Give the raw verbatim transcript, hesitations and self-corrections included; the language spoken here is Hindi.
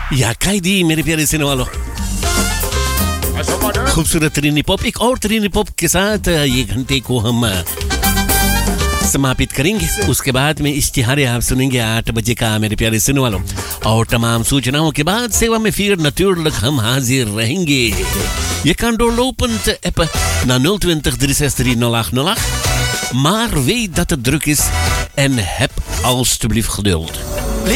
या कायदी मेरे प्यारे सुनने वालों, खूबसूरत तरीनी पॉप, एक और तरीनी पॉप के साथ ये घंटे को हम समापित करेंगे। उसके बाद में इश्तिहार आप सुनेंगे आठ बजे का मेरे प्यारे सुनने वालों, और तमाम सूचनाओं के बाद सेवा में फिर natuurlijk हम हाजिर रहेंगे। Je kan doorlopend appen naar nul twintig drie zes drie nul acht nul acht, maar weet dat het druk is en heb alstublieft geduld.